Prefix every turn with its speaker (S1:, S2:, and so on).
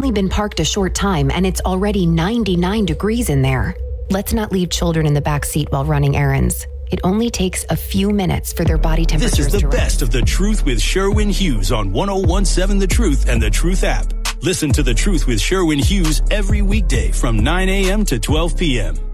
S1: only been parked a short time and it's already 99 degrees in there. Let's not leave children in the back seat while running errands. It only takes a few minutes for their body temperatures to rise.
S2: This is the best of The Truth with Sherwin Hughes on 101.7 The Truth and The Truth app. Listen to The Truth with Sherwin Hughes every weekday from 9 a.m. to 12 p.m.